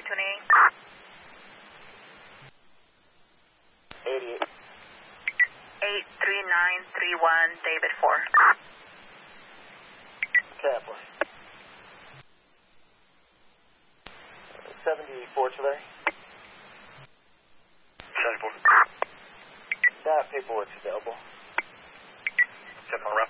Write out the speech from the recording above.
tuning. 88. 83931, David 4. Kaplan. 74 Tulare. 74. That paperwork's available. 7 around.